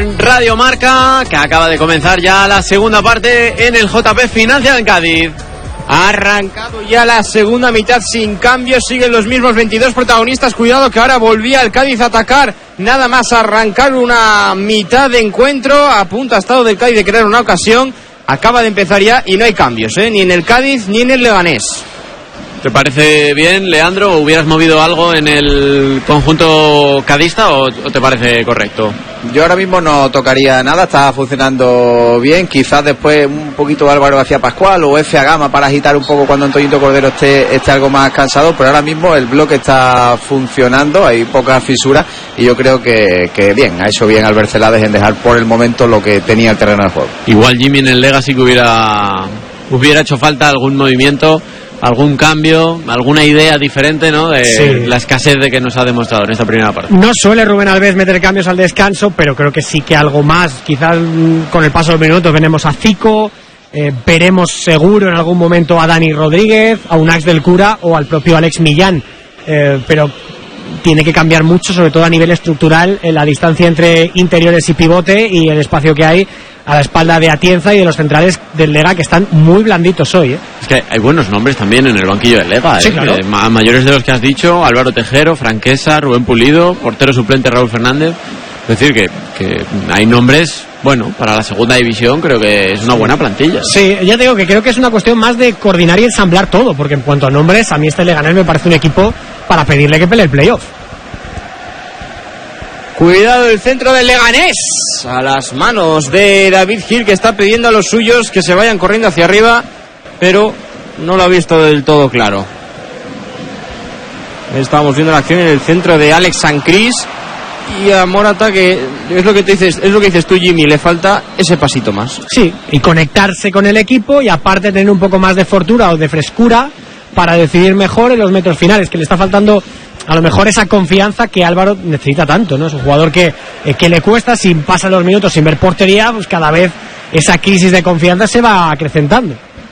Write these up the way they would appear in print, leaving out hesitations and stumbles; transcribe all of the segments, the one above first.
en Radio Marca, que acaba de comenzar ya la segunda parte en el JP Financial Cádiz. Ha arrancado ya la segunda mitad sin cambios, siguen los mismos 22 protagonistas. Cuidado que ahora volvía el Cádiz a atacar, nada más arrancar una mitad de encuentro. A punto ha estado del Cádiz de crear una ocasión, acaba de empezar ya y no hay cambios, ni en el Cádiz ni en el Leganés. ¿Te parece bien, Leandro? ¿Hubieras movido algo en el conjunto cadista o te parece correcto? Yo ahora mismo no tocaría nada, está funcionando bien. Quizás después un poquito Álvaro García Pascual o F. Gama para agitar un poco cuando Antoñito Cordero esté algo más cansado, pero ahora mismo el bloque está funcionando, hay pocas fisuras y yo creo que bien, ha hecho bien Albert Celades en dejar por el momento lo que tenía el terreno de juego. Igual Jimmy en el Legacy que hubiera hecho falta algún movimiento, algún cambio, alguna idea diferente, ¿no? De la escasez de que nos ha demostrado en esta primera parte. No suele Rubén Alves meter cambios al descanso, pero creo que sí que algo más. Quizás con el paso de los minutos veremos a Zico, veremos seguro en algún momento a Dani Rodríguez, a Unax del Cura o al propio Alex Millán. Pero tiene que cambiar mucho, sobre todo a nivel estructural, en la distancia entre interiores y pivote y el espacio que hay a la espalda de Atienza y de los centrales del Lega, que están muy blanditos hoy. Es que hay buenos nombres también en el banquillo del Lega, sí, claro. Mayores de los que has dicho: Álvaro Tejero, Franquesa, Rubén Pulido, portero suplente Raúl Fernández. Es decir, que hay nombres, bueno, para la segunda división creo que es una buena plantilla. Sí, ya te digo que creo que es una cuestión más de coordinar y ensamblar todo, porque en cuanto a nombres, a mí este Leganés me parece un equipo para pedirle que pelee el playoff. Cuidado el centro del Leganés, a las manos de David Gil, que está pidiendo a los suyos que se vayan corriendo hacia arriba, pero no lo ha visto del todo claro. Estamos viendo la acción en el centro de Alex Sancris y a Morata, que es lo que dices tú, Jimmy, le falta ese pasito más. Sí, y conectarse con el equipo y aparte tener un poco más de fortuna o de frescura para decidir mejor en los metros finales, que le está faltando a lo mejor esa confianza que Álvaro necesita tanto, ¿no? Es un jugador que le cuesta, si pasa los minutos sin ver portería, pues cada vez esa crisis de confianza se va acrecentando.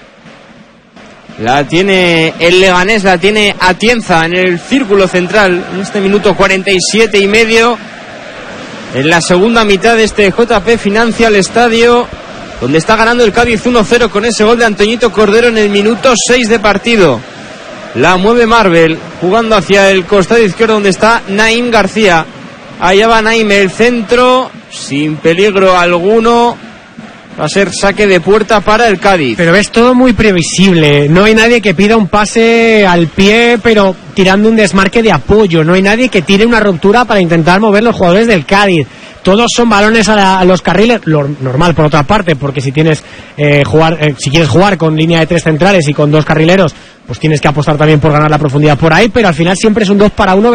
La tiene el Leganés, la tiene Atienza en el círculo central en este minuto 47 y medio, en la segunda mitad de este JP Financial Estadio, donde está ganando el Cádiz 1-0 con ese gol de Antoñito Cordero en el minuto 6 de partido. La mueve Marvel, jugando hacia el costado izquierdo donde está Naim García. Allá va Naim, el centro, sin peligro alguno. Va a ser saque de puerta para el Cádiz. Pero es todo muy previsible. No hay nadie que pida un pase al pie, pero tirando un desmarque de apoyo. No hay nadie que tire una ruptura para intentar mover los jugadores del Cádiz. Todos son balones a los carriles, lo normal por otra parte, porque si tienes si quieres jugar con línea de 3 centrales y con 2 carrileros, pues tienes que apostar también por ganar la profundidad por ahí, pero al final siempre es un 2 para 1